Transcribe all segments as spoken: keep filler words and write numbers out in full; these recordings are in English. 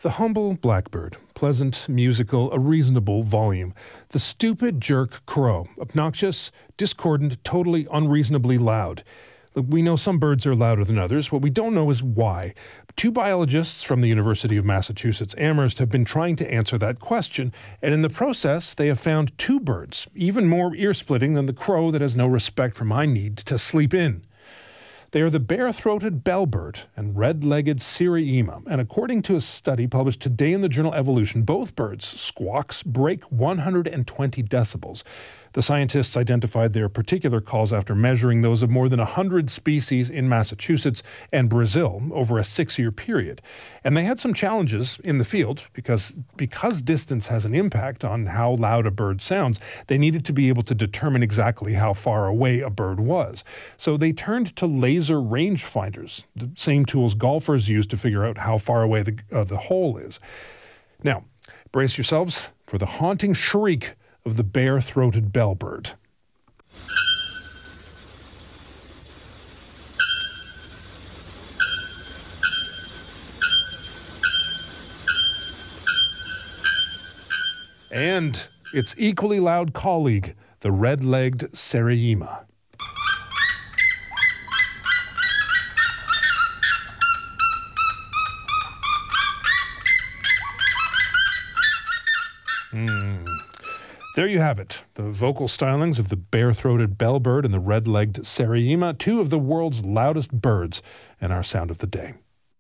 The humble blackbird, pleasant, musical, a reasonable volume. The stupid jerk crow, obnoxious, discordant, totally unreasonably loud. Look, we know some birds are louder than others. What we don't know is why. Two biologists from the University of Massachusetts Amherst have been trying to answer that question, and in the process, they have found two birds, even more ear-splitting than the crow that has no respect for my need to sleep in. They are the bare-throated bellbird and red-legged Siriema, and according to a study published today in the journal Evolution, both birds' squawks break one hundred twenty decibels. The scientists identified their particular calls after measuring those of more than one hundred species in Massachusetts and Brazil over a six-year period. And they had some challenges in the field because, because distance has an impact on how loud a bird sounds. They needed to be able to determine exactly how far away a bird was. So they turned to laser rangefinders, the same tools golfers use to figure out how far away the, uh, the hole is. Now, brace yourselves for the haunting shriek of the bare-throated bellbird. And its equally loud colleague, the red-legged Siriema. Hmm. There you have it, the vocal stylings of the bare-throated bellbird and the red-legged Siriema, two of the world's loudest birds, and our sound of the day.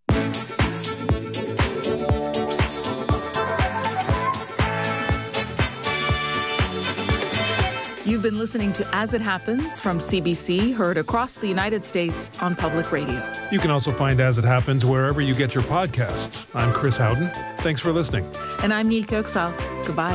You've been listening to As It Happens from C B C, heard across the United States on Public Radio. You can also find As It Happens wherever you get your podcasts. I'm Chris Howden. Thanks for listening. And I'm Nilka Oksal. Goodbye.